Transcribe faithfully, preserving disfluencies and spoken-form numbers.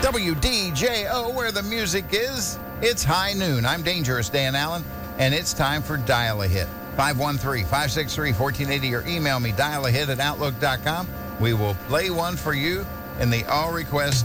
W D J O, where the music is. It's high noon. I'm Dangerous Dan Allen, and it's time for Dial a Hit. five one three, five six three, one four eight zero or email me dial a hit at outlook dot com. We will play one for you in the all request